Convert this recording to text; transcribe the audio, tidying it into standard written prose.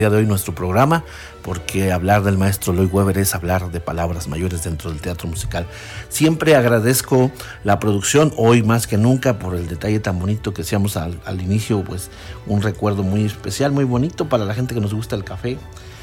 día de hoy nuestro programa, porque hablar del maestro Lloyd Webber es hablar de palabras mayores dentro del teatro musical. Siempre agradezco la producción, hoy más que nunca, por el detalle tan bonito que hacíamos al inicio, pues un recuerdo muy especial, muy bonito para la gente que nos gusta el café.